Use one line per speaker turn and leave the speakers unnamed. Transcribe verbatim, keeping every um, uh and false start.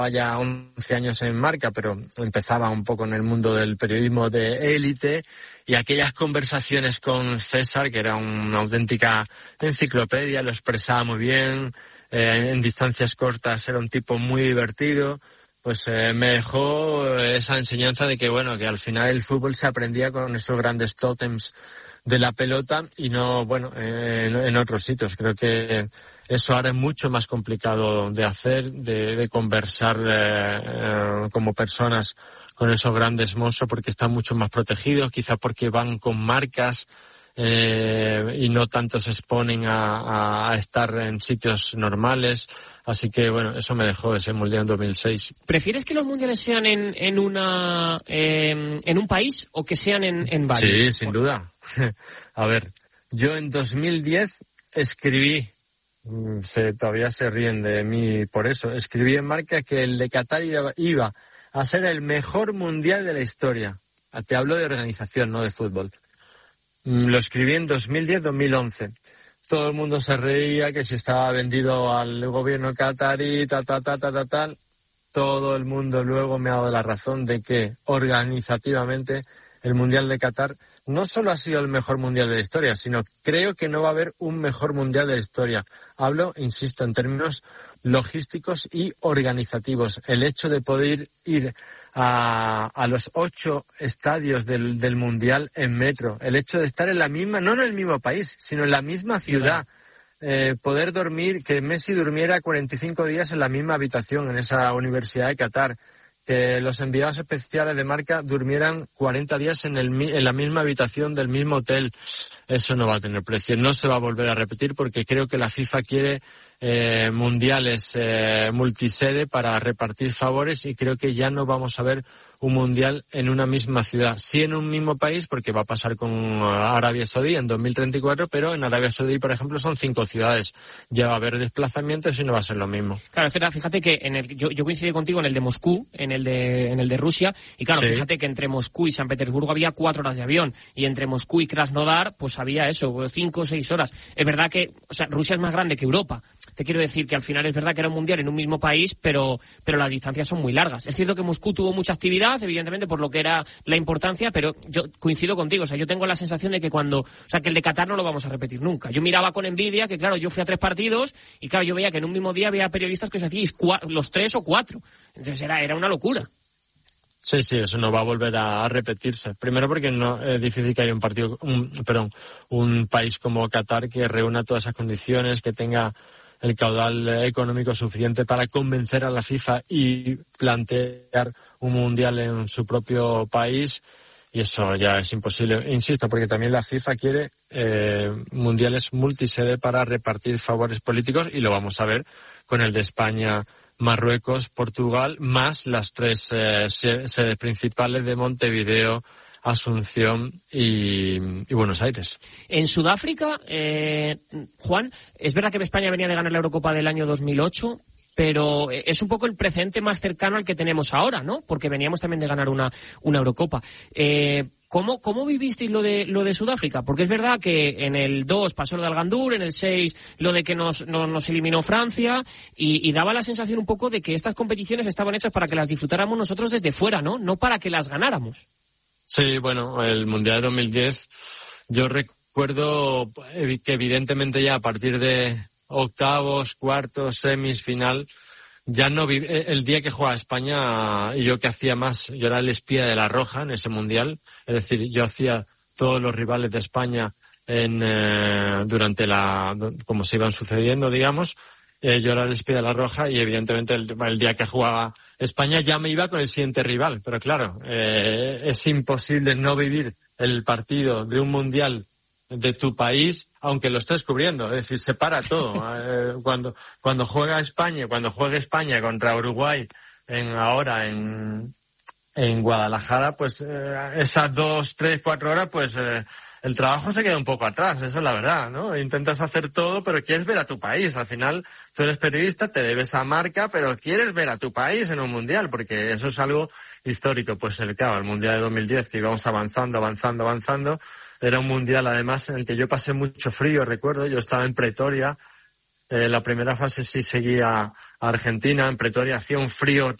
ya once años en Marca, pero empezaba un poco en el mundo del periodismo de élite, y aquellas conversaciones con César, que era una auténtica enciclopedia, lo expresaba muy bien, eh, en distancias cortas era un tipo muy divertido, pues eh, me dejó esa enseñanza de que, bueno, que al final el fútbol se aprendía con esos grandes tótems de la pelota y no, bueno, eh, en, en otros sitios. Creo que eso ahora es mucho más complicado de hacer, de, de conversar eh, eh, como personas con esos grandes monstruos, porque están mucho más protegidos, quizás porque van con marcas eh, y no tanto se exponen a, a estar en sitios normales. Así que, bueno, eso me dejó ese Mundial en dos mil seis.
¿Prefieres que los mundiales sean en, en, una, eh, en un país o que sean en, en varios?
Sí, sin duda. A ver, yo en dos mil diez escribí, se, todavía se ríen de mí por eso, escribí en Marca que el de Qatar iba, iba a ser el mejor mundial de la historia. Te hablo de organización, no de fútbol. Lo escribí en dos mil diez dos mil once. Todo el mundo se reía que si estaba vendido al gobierno qatarí, ta, ta, ta, ta, ta, tal. Todo el mundo luego me ha dado la razón de que organizativamente el Mundial de Qatar no solo ha sido el mejor Mundial de la historia, sino creo que no va a haber un mejor Mundial de la historia. Hablo, insisto, en términos logísticos y organizativos. El hecho de poder ir a, a los ocho estadios del, del Mundial en metro, el hecho de estar en la misma, no en el mismo país, sino en la misma ciudad, eh, poder dormir, que Messi durmiera cuarenta y cinco días en la misma habitación en esa Universidad de Qatar, que los enviados especiales de Marca durmieran cuarenta días en, el, en la misma habitación del mismo hotel. Eso no va a tener precio, no se va a volver a repetir, porque creo que la FIFA quiere eh, mundiales eh, multisede para repartir favores, y creo que ya no vamos a ver un mundial en una misma ciudad. Sí en un mismo país, porque va a pasar con Arabia Saudí en dos mil treinta y cuatro, pero en Arabia Saudí, por ejemplo, son cinco ciudades. Ya va a haber desplazamientos y no va a ser lo mismo.
Claro, fíjate que en el, yo, yo coincidí contigo en el de Moscú, en el de, en el de Rusia, y claro, sí. Fíjate que entre Moscú y San Petersburgo había cuatro horas de avión, y entre Moscú y Krasnodar, pues había eso, cinco o seis horas. Es verdad que, o sea, Rusia es más grande que Europa. Te quiero decir que al final es verdad que era un mundial en un mismo país, pero, pero las distancias son muy largas. Es cierto que Moscú tuvo mucha actividad, evidentemente, por lo que era la importancia, pero yo coincido contigo. O sea, yo tengo la sensación de que cuando, o sea, que el de Qatar no lo vamos a repetir nunca. Yo miraba con envidia que, claro, yo fui a tres partidos y, claro, yo veía que en un mismo día había periodistas que os hacíais cua- los tres o cuatro. Entonces era, era una locura.
Sí, sí, eso no va a volver a repetirse. Primero porque no es difícil que haya un partido, un, perdón, un país como Qatar que reúna todas esas condiciones, que tenga el caudal económico suficiente para convencer a la FIFA y plantear un mundial en su propio país, y eso ya es imposible. Insisto, porque también la FIFA quiere eh, mundiales multisede para repartir favores políticos, y lo vamos a ver con el de España, Marruecos, Portugal, más las tres eh, sedes principales de Montevideo, Asunción y, y Buenos Aires.
En Sudáfrica, eh, Juan, es verdad que España venía de ganar la Eurocopa del año dos mil ocho, pero es un poco el precedente más cercano al que tenemos ahora, ¿no? Porque veníamos también de ganar una, una Eurocopa. Eh, ¿Cómo, ¿Cómo vivisteis lo de lo de Sudáfrica? Porque es verdad que en el dos pasó lo de Algandur, en el seis lo de que nos, no, nos eliminó Francia, y, y daba la sensación un poco de que estas competiciones estaban hechas para que las disfrutáramos nosotros desde fuera, ¿no? No para que las ganáramos.
Sí, bueno, el Mundial de dos mil diez, yo recuerdo que evidentemente ya a partir de octavos, cuartos, semis, final, ya no vi, el día que jugaba España, y yo que hacía más, yo era el espía de la Roja en ese Mundial, es decir, yo hacía todos los rivales de España en eh, durante la, como se iban sucediendo, digamos. Eh, yo era el espía de la Roja, y evidentemente el, el día que jugaba España ya me iba con el siguiente rival. Pero claro, eh, es imposible no vivir el partido de un mundial de tu país, aunque lo estés cubriendo. Es decir, se para todo. Eh, cuando, cuando juega España, cuando juegue España contra Uruguay, en, ahora en, en Guadalajara, pues eh, esas dos, tres, cuatro horas, pues eh, el trabajo se queda un poco atrás, eso es la verdad, ¿no? Intentas hacer todo, pero quieres ver a tu país. Al final, tú eres periodista, te debes a Marca, pero quieres ver a tu país en un mundial, porque eso es algo histórico. Pues el, claro, el mundial de dos mil diez, que íbamos avanzando, avanzando, avanzando, era un mundial además en el que yo pasé mucho frío, recuerdo, yo estaba en Pretoria, Eh, la primera fase sí seguía a Argentina. En Pretoria hacía un frío